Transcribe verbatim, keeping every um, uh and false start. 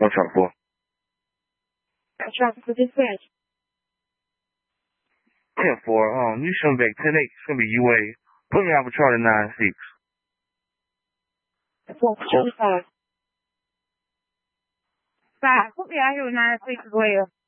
What's up for? Traffic for dispatch. ten four, um, you shouldn't back ten eight. It's gonna be U A. Put me out for Charlie nine six. four for Charlie five. Five. Put me out here with nine six as well.